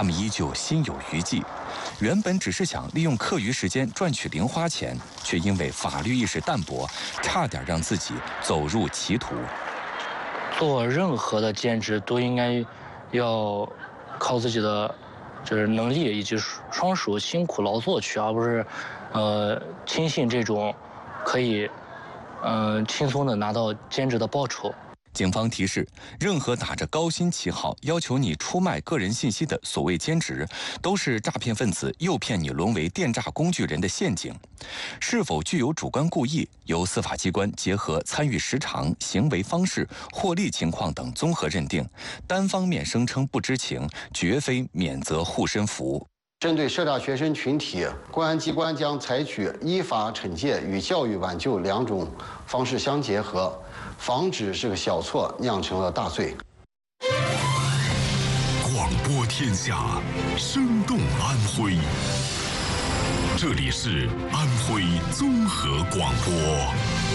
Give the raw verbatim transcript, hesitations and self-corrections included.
他们依旧心有余悸。原本只是想利用课余时间赚取零花钱，却因为法律意识淡薄，差点让自己走入歧途。 做任何的兼职都应该要靠自己的就是能力以及双手辛苦劳作去，而不是呃轻信这种可以呃轻松的拿到兼职的报酬。 警方提示，任何打着高薪旗号要求你出卖个人信息的所谓兼职，都是诈骗分子诱骗你沦为电诈工具人的陷阱。是否具有主观故意，由司法机关结合参与时长、行为方式、获利情况等综合认定。单方面声称不知情，绝非免责护身符。 针对涉诈学生群体，公安机关将采取依法惩戒与教育挽救两种方式相结合，防止这个小错酿成了大罪。 广播天下，生动安徽。这里是安徽综合广播。